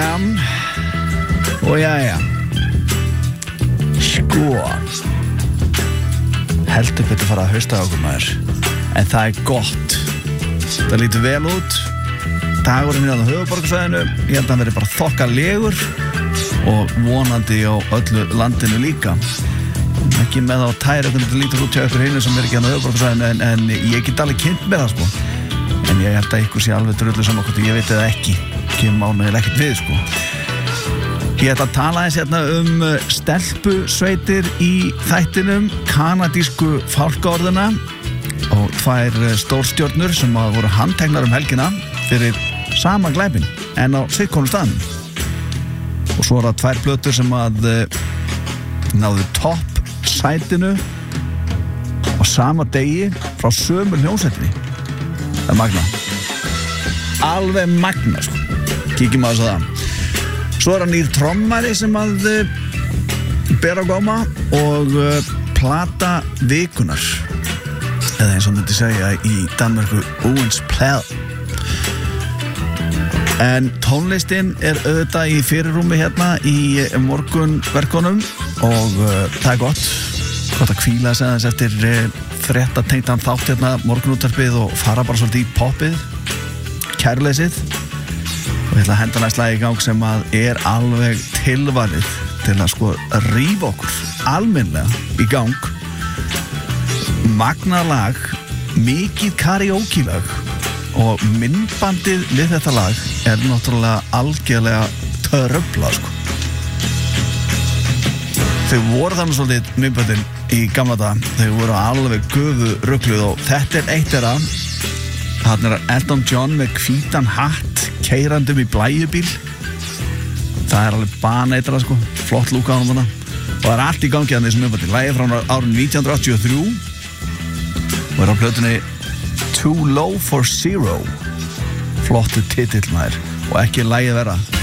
Jæja Sko Heldur betur fara að hausta á okkur maður En það gott Það lítur vel út Dagurinn á höfuðborgarsvæðinu Ég held að hann veri bara þokkalegur Og vonandi á öllu landinu líka Ekki með á tæra hvernig þetta lítur út hjá ykkur hinu sem ekki á höfuðborgarsvæðinu en ég get alveg kynnt með það sko En ég held að ykkur sé alveg drullu saman hvort ég veit eða ekki Kemur mánuðil ekkert við sko Ég ætla að tala eins hérna stelpusveitir í þættinum kanadísku fálkaorðuna og tvær stórstjörnur sem voru handteknar helgina fyrir sama glæpinn en á sittkónum staðnum og svo það tvær plötur sem náðu toppsætinu á sama degi frá sömu hljómsveitinni Það er magna Alveg magna sko Kíkjum á þess að það Svo hann nýr trommari sem ber á góma og plata vikunar eða eins og myndi segja í Danmörku Ugens Plade En tónlistin auðvitað í fyrirrúmi hérna í morgunverkunum og það er gott að hvíla þess aðeins eftir fréttatengdan þátt hérna morgunútvarpið og fara bara svolítið í poppið kærleysið og ég ætla að henda næst lag í gang sem alveg tilvalið til að sko rífa okkur almennlega í gang magna lag mikið karaoke lag og myndbandið við þetta lag náttúrulega algjörlega tröflað sko þau voru þannig svolítið myndbandin í gamla dag þau voru alveg gufu rugluð og þetta eitt þeirra þarna Elton John með hvítan hatt keyrandum í blæjubíl það alveg baneitra sko flott lúka á hann og það allt í gangi að þessum myndbandi lagið frá árinu 1983 og á plötunni Too Low for Zero flottu titill maður og ekki lagið vera